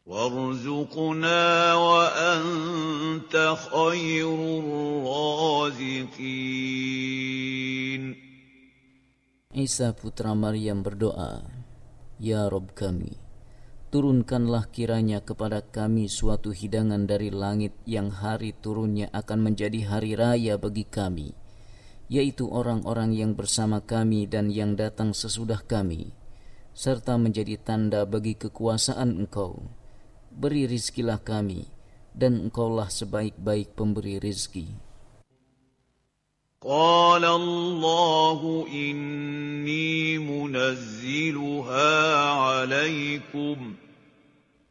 وارزقنا وأنت خير الرازقين. Isa putra Maryam berdoa, Ya Rabb kami, turunkanlah kiranya kepada kami suatu hidangan dari langit yang hari turunnya akan menjadi hari raya bagi kami, yaitu orang-orang yang bersama kami dan yang datang sesudah kami, serta menjadi tanda bagi kekuasaan Engkau. Beri rizkilah kami, dan Engkaulah sebaik-baik pemberi rizki. قال الله إني منزلها عليكم